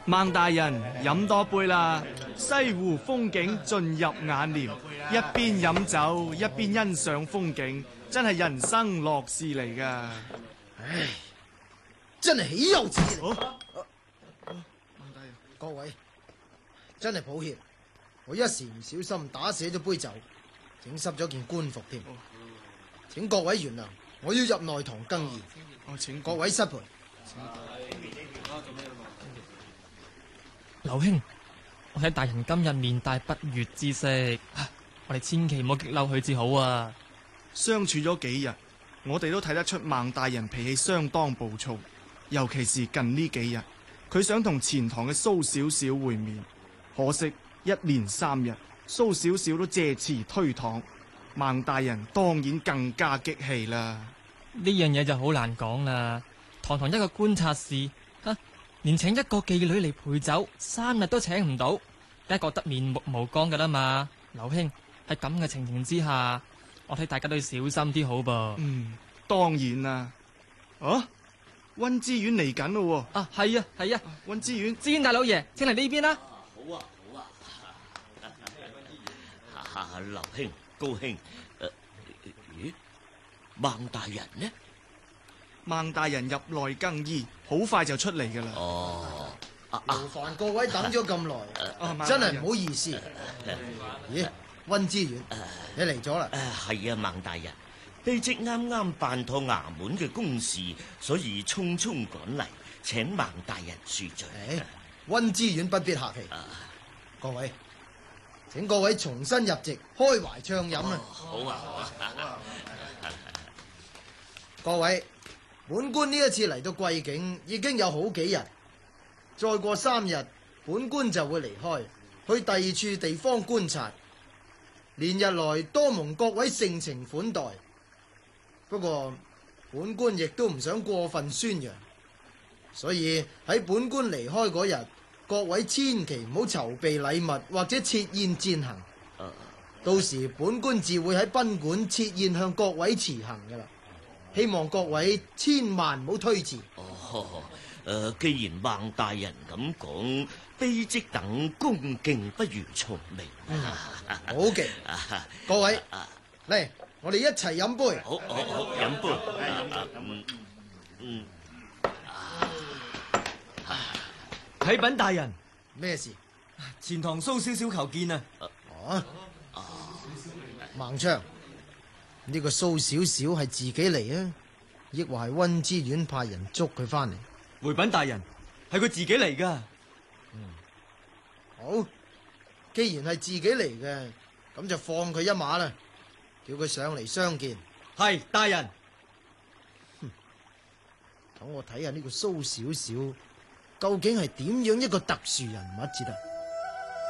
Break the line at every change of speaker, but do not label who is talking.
孟大人飲多杯啦，西湖風景盡入眼簾，一邊飲酒一邊欣賞風景，真係人生樂事嚟噶。
唉，真係豈有此理！
孟大人，
各位，真係抱歉，我一時唔小心打瀉咗杯酒，整濕咗件官服添，請各位原諒，我要入內堂更衣。
請
各位失陪。
劉兄，我睇大人今日面帶不悅之色，我哋千祈唔好激嬲佢至好啊！
相處咗幾日，我哋都睇得出孟大人脾氣相當暴躁，尤其是近呢幾日，佢想同前堂嘅蘇小小會面，可惜一連3日，蘇小小都借詞推搪，孟大人當然更加激氣啦。
呢樣嘢就好難講啦。堂堂一個觀察使，連請一個妓女嚟陪酒3日都請唔到，梗係覺得面目無光噶啦嘛。劉兄，喺咁嘅情形之下，我睇大家都要小心啲好噃。
當然啦。溫之遠嚟緊咯。
係啊，
溫之遠，
知大老爺，請嚟呢邊啦。
好啊，劉兄高興。咦，孟大人呢？
孟大人入內更衣，好快就出嚟噶啦。
勞煩各位等咗咁耐，真係唔好意思。咦，溫之遠，你嚟咗啦？
係啊，孟大人，卑職啱啱辦妥衙門嘅公事，所以匆匆趕嚟，請孟大人恕罪。
溫之遠不必客氣。各位，請各位重新入席，開懷暢飲啊！
好啊。
各位，本官呢一次嚟到貴境已經有好幾日，再過3日，本官就會離開，去第2處地方觀察。連日來多蒙各位盛情款待，不過本官亦都唔想過分宣揚，所以喺本官離開嗰日，各位千祈唔好籌備禮物或者設宴餞行。到時本官自會喺賓館設宴向各位辭行噶啦。希望各位千萬唔好推辭。
既然孟大人咁講，卑職等恭敬不如從命。
好嘅，各位嚟，我哋一齊飲杯。
好，飲杯。
啟稟大人，
咩事？
前堂蘇小小求見啊！
孟昌，呢個蘇小小係自己嚟啊，抑或係溫之遠派人捉佢翻嚟？
回稟大人，係佢自己嚟噶。
好，既然係自己嚟嘅，咁就放佢一馬啦，叫佢上嚟相見。
係大人。
等我睇下呢個蘇小小究竟係點樣一個特殊人物至得。